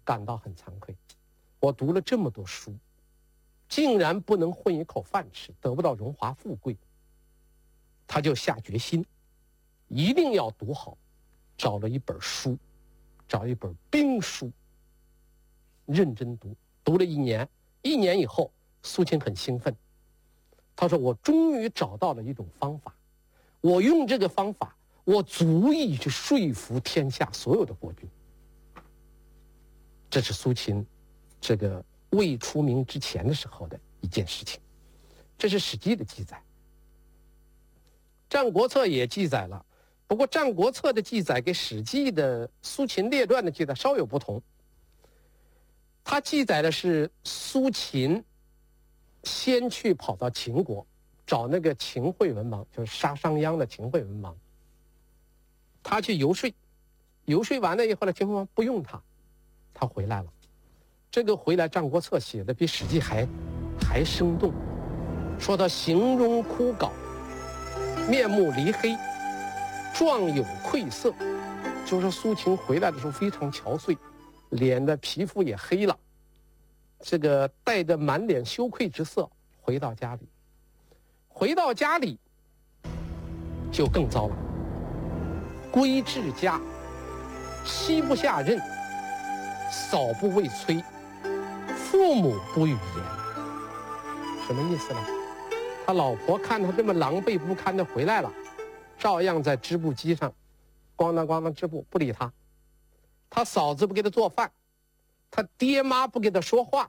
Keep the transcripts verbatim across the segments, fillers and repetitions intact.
感到很惭愧，我读了这么多书，竟然不能混一口饭吃，得不到荣华富贵。他就下决心，一定要读好，找了一本书，找一本兵书，认真读，读了一年。一年以后，苏秦很兴奋，他说：“我终于找到了一种方法，我用这个方法，我足以去说服天下所有的国君。”这是苏秦这个未出名之前的时候的一件事情，这是《史记》的记载。《战国策》也记载了，不过《战国策》的记载跟《史记》的《苏秦列传》的记载稍有不同。它记载的是苏秦先去跑到秦国，找那个秦惠文王，就是杀商鞅的秦惠文王。他去游说，游说完了以后呢，秦惠文王不用他，他回来了。这个回来，《战国策》写的比《史记》还还生动，说他形容枯槁，面目离黑，状有愧色，就是说苏秦回来的时候非常憔悴，脸的皮肤也黑了，这个带着满脸羞愧之色回到家里。回到家里就更糟了，归至家，妻不下任，嫂不未催，父母不语言。什么意思呢？他老婆看他这么狼狈不堪的回来了，照样在织布机上咣当咣当织布，不理他。他嫂子不给他做饭，他爹妈不给他说话，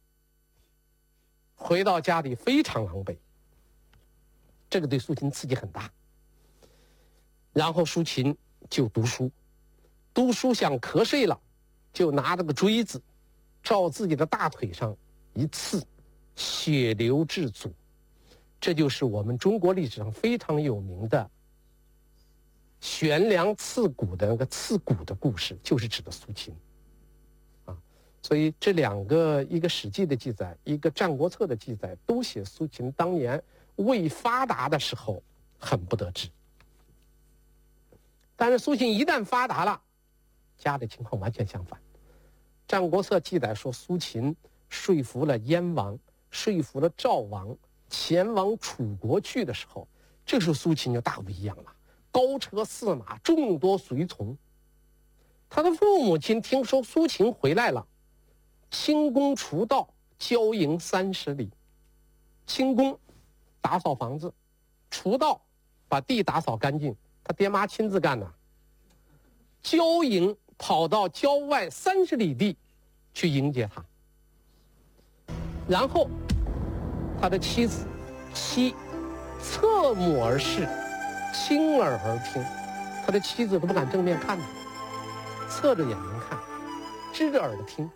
回到家里非常狼狈。这个对苏秦刺激很大。然后苏秦就读书，读书想瞌睡了，就拿着个锥子照自己的大腿上一刺，血流至足。这就是我们中国历史上非常有名的悬梁刺股的那个刺股的故事，就是指的苏秦啊。所以这两个，一个《史记》的记载，一个《战国策》的记载，都写苏秦当年未发达的时候很不得志。但是苏秦一旦发达了，家的情况完全相反。《战国策》记载说，苏秦说服了燕王，说服了赵王，前往楚国去的时候，这时候苏秦就大不一样了，高车驷马，众多随从。他的父母亲听说苏秦回来了，清宫除道，郊营三十里。清宫打扫房子，除道把地打扫干净，他爹妈亲自干的。郊营跑到郊外三十里地去迎接他，然后他的妻子妻侧目而视，亲耳而听，他的妻子都不敢正面看他，侧着眼睛看，支着耳朵听。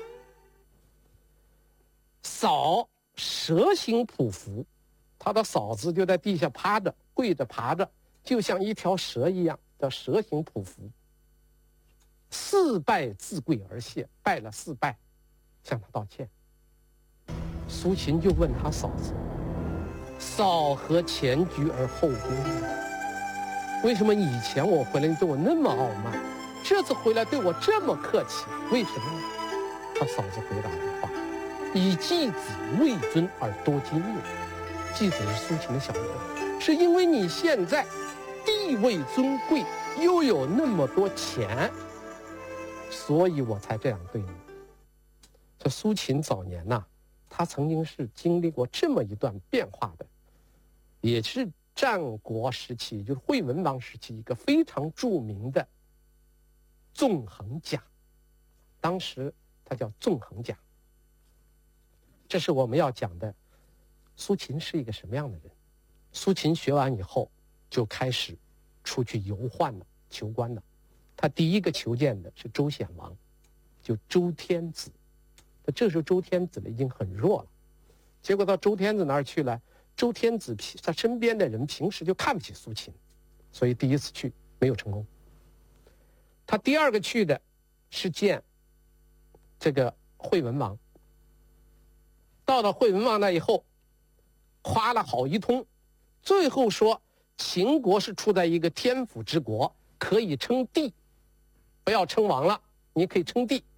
嫂蛇形匍匐，他的嫂子就在地下趴着，跪着爬着，就像一条蛇一样，叫蛇形匍匐。四拜自跪而谢，拜了四拜，向他道歉。苏秦就问他嫂子：“嫂何前居而后恭？为什么以前我回来你对我那么傲慢，这次回来对我这么客气？为什么呢？”他嫂子回答一话：“以继子位尊而多金也。”继子是苏秦的小儿，是因为你现在地位尊贵，又有那么多钱，所以我才这样对你。这苏秦早年呐、啊，他曾经是经历过这么一段变化的，也是战国时期，就是惠文王时期一个非常著名的纵横家，当时他叫纵横家。这是我们要讲的，苏秦是一个什么样的人。苏秦学完以后就开始出去游宦了，求官了。他第一个求见的是周显王，就周天子。这时候周天子呢已经很弱了，结果到周天子那儿去了，周天子他身边的人平时就看不起苏秦，所以第一次去没有成功。他第二个去的是见这个惠文王，到了惠文王那以后夸了好一通，最后说秦国是处在一个天府之国，可以称帝，不要称王了，你可以称帝。